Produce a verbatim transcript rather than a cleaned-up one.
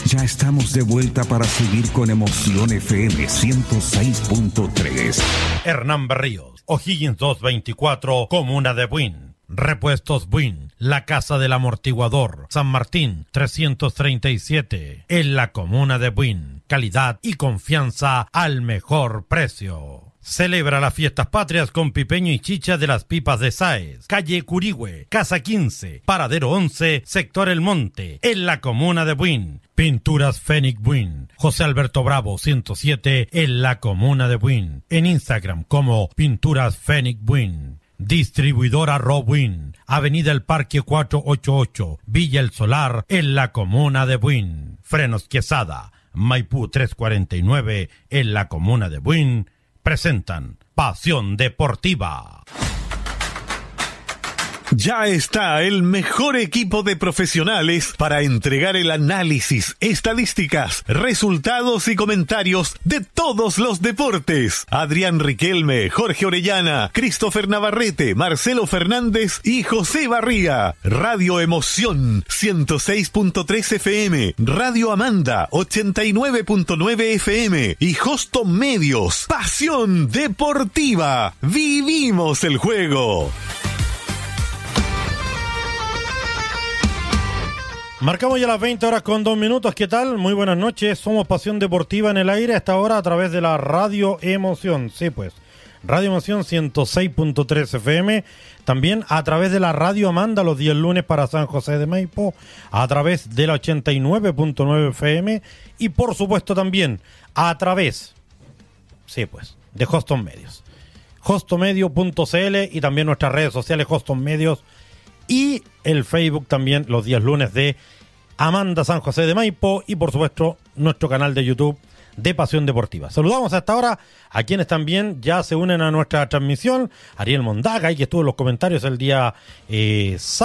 Ya estamos de vuelta para seguir con Emoción F M ciento seis punto tres. Hernán Berríos, O'Higgins doscientos veinticuatro, Comuna de Buin. Repuestos Buin, la casa del amortiguador. San Martín trescientos treinta y siete, en la Comuna de Buin. Calidad y confianza al mejor precio. Celebra las fiestas patrias con pipeño y chicha de las pipas de Sáez. Calle Curigüe, Casa quince, Paradero once, Sector El Monte, en la Comuna de Buin. Pinturas Fénix Buin. José Alberto Bravo ciento siete, en la Comuna de Buin. En Instagram como Pinturas Fénix Buin. Distribuidora Robuin, Avenida El Parque cuatrocientos ochenta y ocho, Villa El Solar, en la Comuna de Buin. Frenos Quesada, Maipú trescientos cuarenta y nueve, en la Comuna de Buin. Presentan Pasión Deportiva. Ya está el mejor equipo de profesionales para entregar el análisis, estadísticas, resultados y comentarios de todos los deportes. Adrián Riquelme, Jorge Orellana, Christopher Navarrete, Marcelo Fernández y José Barría. Radio Emoción ciento seis punto tres F M, Radio Amanda ochenta y nueve punto nueve F M y Hosto Medios. Pasión Deportiva. Vivimos el juego. Marcamos ya las veinte horas con dos minutos. ¿Qué tal? Muy buenas noches. Somos Pasión Deportiva en el aire a esta hora a través de la Radio Emoción. Sí, pues. Radio Emoción ciento seis punto tres F M. También a través de la Radio Amanda los días lunes para San José de Maipo. A través de la ochenta y nueve punto nueve F M. Y por supuesto también a través, sí, pues, de Hoston Medios. hostomedio punto c l y también nuestras redes sociales Hoston Medios. Y el Facebook también los días lunes de Amanda San José de Maipo y por supuesto nuestro canal de YouTube de Pasión Deportiva. Saludamos hasta ahora a quienes también ya se unen a nuestra transmisión. Ariel Mondaga, y que estuvo en los comentarios el día eh, sábado.